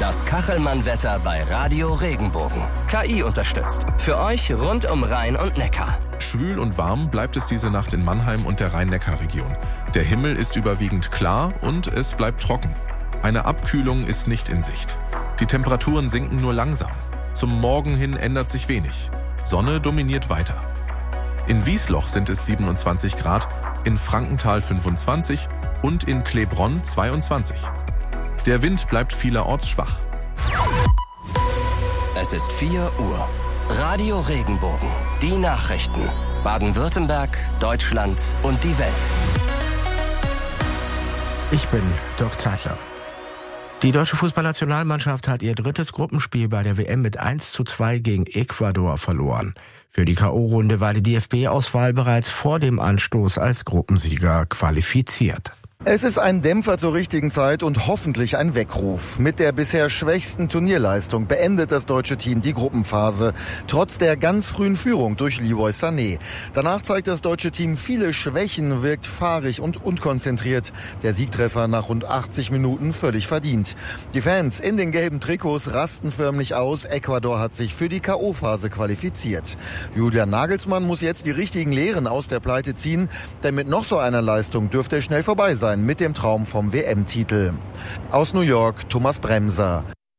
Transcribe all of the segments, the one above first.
Das Kachelmann-Wetter bei Radio Regenbogen. KI unterstützt. Für euch rund um Rhein und Neckar. Schwül und warm bleibt es diese Nacht in Mannheim und der Rhein-Neckar-Region. Der Himmel ist überwiegend klar und es bleibt trocken. Eine Abkühlung ist nicht in Sicht. Die Temperaturen sinken nur langsam. Zum Morgen hin ändert sich wenig. Sonne dominiert weiter. In Wiesloch sind es 27 Grad, in Frankenthal 25 und in Klebronn 22. Der Wind bleibt vielerorts schwach. Es ist 4 Uhr. Radio Regenbogen. Die Nachrichten. Baden-Württemberg, Deutschland und die Welt. Ich bin Dirk Zeitler. Die deutsche Fußballnationalmannschaft hat ihr drittes Gruppenspiel bei der WM mit 1:2 gegen Ecuador verloren. Für die K.O.-Runde war die DFB-Auswahl bereits vor dem Anstoß als Gruppensieger qualifiziert. Es ist ein Dämpfer zur richtigen Zeit und hoffentlich ein Weckruf. Mit der bisher schwächsten Turnierleistung beendet das deutsche Team die Gruppenphase, trotz der ganz frühen Führung durch Leroy Sané. Danach zeigt das deutsche Team viele Schwächen, wirkt fahrig und unkonzentriert. Der Siegtreffer nach rund 80 Minuten völlig verdient. Die Fans in den gelben Trikots rasten förmlich aus. Ecuador hat sich für die K.O.-Phase qualifiziert. Julian Nagelsmann muss jetzt die richtigen Lehren aus der Pleite ziehen, denn mit noch so einer Leistung dürfte es schnell vorbei sein mit dem Traum vom WM-Titel. Aus New York, Thomas Bremser.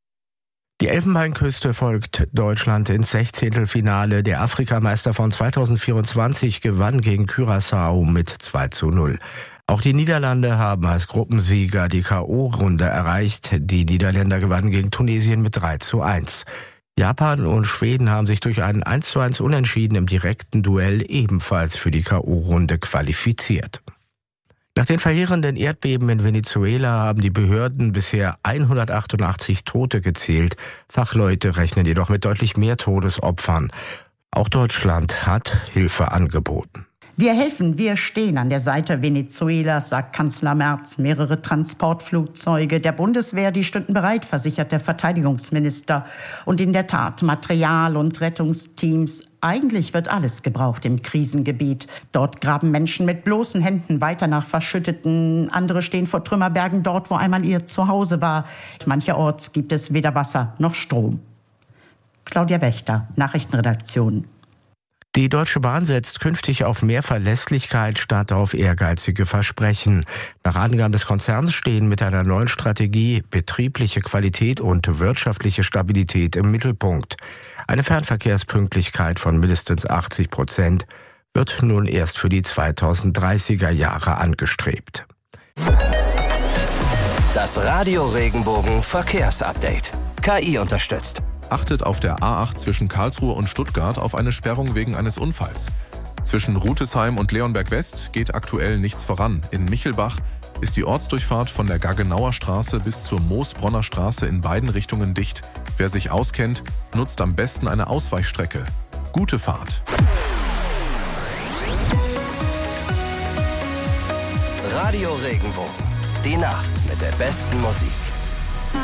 Die Elfenbeinküste folgt Deutschland ins 16. Der Afrikameister von 2024 gewann gegen Curaçao mit 2:0. Auch die Niederlande haben als Gruppensieger die K.O.-Runde erreicht. Die Niederländer gewannen gegen Tunesien mit 3:1. Japan und Schweden haben sich durch einen 1:1 Unentschieden im direkten Duell ebenfalls für die K.O.-Runde qualifiziert. Nach den verheerenden Erdbeben in Venezuela haben die Behörden bisher 188 Tote gezählt. Fachleute rechnen jedoch mit deutlich mehr Todesopfern. Auch Deutschland hat Hilfe angeboten. Wir helfen, wir stehen an der Seite Venezuelas, sagt Kanzler Merz. Mehrere Transportflugzeuge der Bundeswehr, die stünden bereit, versichert der Verteidigungsminister. Und in der Tat, Material und Rettungsteams. Eigentlich wird alles gebraucht im Krisengebiet. Dort graben Menschen mit bloßen Händen weiter nach Verschütteten. Andere stehen vor Trümmerbergen dort, wo einmal ihr Zuhause war. Mancherorts gibt es weder Wasser noch Strom. Claudia Wächter, Nachrichtenredaktion. Die Deutsche Bahn setzt künftig auf mehr Verlässlichkeit statt auf ehrgeizige Versprechen. Nach Angaben des Konzerns stehen mit einer neuen Strategie betriebliche Qualität und wirtschaftliche Stabilität im Mittelpunkt. Eine Fernverkehrspünktlichkeit von mindestens 80% wird nun erst für die 2030er Jahre angestrebt. Das Radio Regenbogen Verkehrsupdate. KI unterstützt. Achtet auf der A8 zwischen Karlsruhe und Stuttgart auf eine Sperrung wegen eines Unfalls. Zwischen Rutesheim und Leonberg West geht aktuell nichts voran. In Michelbach ist die Ortsdurchfahrt von der Gaggenauer Straße bis zur Moosbronner Straße in beiden Richtungen dicht. Wer sich auskennt, nutzt am besten eine Ausweichstrecke. Gute Fahrt. Radio Regenbogen. Die Nacht mit der besten Musik.